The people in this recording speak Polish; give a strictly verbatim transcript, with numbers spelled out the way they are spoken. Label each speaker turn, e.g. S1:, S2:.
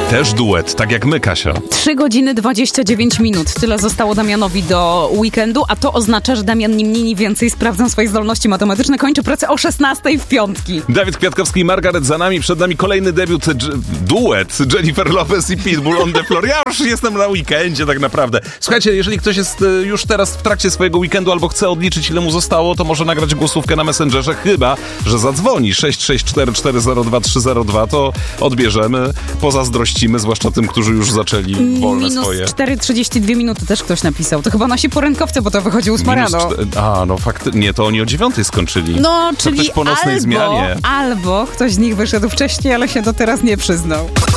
S1: Też duet, tak jak my, Kasia.
S2: trzy godziny dwadzieścia dziewięć minut. Tyle zostało Damianowi do weekendu, a to oznacza, że Damian ni mniej, ni więcej sprawdzam swoje zdolności matematyczne. Kończy pracę o szesnastej w piątki.
S1: Dawid Kwiatkowski i Margaret za nami. Przed nami kolejny debiut, dż- duet Jennifer Lopez i Pitbull on the floor. Ja już jestem na weekendzie tak naprawdę. Słuchajcie, jeżeli ktoś jest już teraz w trakcie swojego weekendu albo chce odliczyć, ile mu zostało, to może nagrać głosówkę na Messengerze, chyba że zadzwoni sześć sześć cztery cztery zero dwa trzy zero dwa, to odbierzemy, pozazdrościmy, zwłaszcza tym, którzy już zaczęli wolne
S2: Minus
S1: swoje.
S2: cztery trzydzieści dwie minuty też ktoś napisał. To chyba nasi porękowcy, bo to wychodzi ósma
S1: Minus
S2: rano.
S1: czte- A, no faktycznie, nie, to oni o dziewiątej skończyli.
S2: No,
S1: To
S2: czyli
S1: ktoś po nocnej
S2: albo,
S1: zmianie.
S2: albo ktoś z nich wyszedł wcześniej, ale się do teraz nie przyznał.